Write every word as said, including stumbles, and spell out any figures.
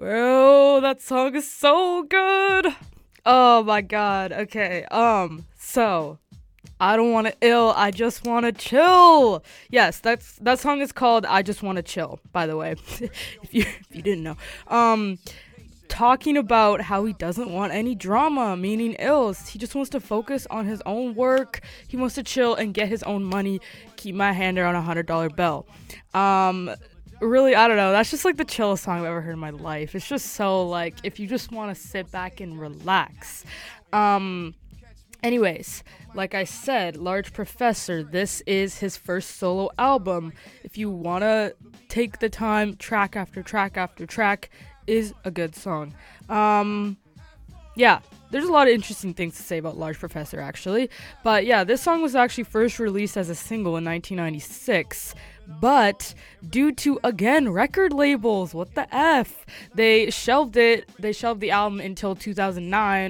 Bro, that song is so good. Oh my god. Okay. Um, so I don't want to ill, I just want to chill. Yes, that's that song is called I Just Want to Chill, by the way. if you if you didn't know. Um talking about how he doesn't want any drama, meaning ills. He just wants to focus on his own work. He wants to chill and get his own money. Keep my hand around a hundred dollar bill. Um, really, I don't know. That's just like the chillest song I've ever heard in my life. It's just so like if you just want to sit back and relax. Um, anyways, like I said, Large Professor. This is his first solo album. If you wanna take the time, track after track after track is a good song. Um, yeah, there's a lot of interesting things to say about Large Professor, actually. But yeah, this song was actually first released as a single in nineteen ninety-six. But due to, again, record labels, what the F? They shelved it, they shelved the album until two thousand nine.